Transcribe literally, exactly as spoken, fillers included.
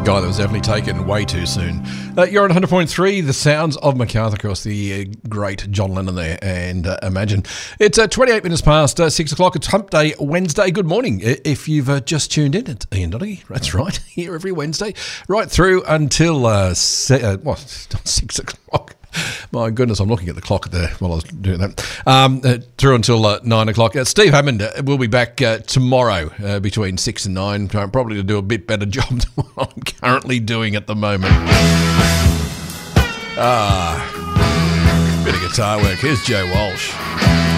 Guy that was definitely taken way too soon. Uh, you're on one hundred point three, the sounds of Macarthur, of course, the uh, great John Lennon there, and uh, Imagine. It's uh, twenty-eight minutes past uh, six o'clock. It's Hump Day Wednesday. Good morning. If you've uh, just tuned in, it's Ian Doherty. That's right, here every Wednesday, right through until uh, se- uh, what, six o'clock. My goodness, I'm looking at the clock there while I was doing that. Um, uh, through until uh, nine o'clock. Uh, Steve Hammond uh, will be back uh, tomorrow uh, between six and nine, probably to do a bit better job than what I'm currently doing at the moment. Ah, bit of guitar work. Here's Joe Walsh.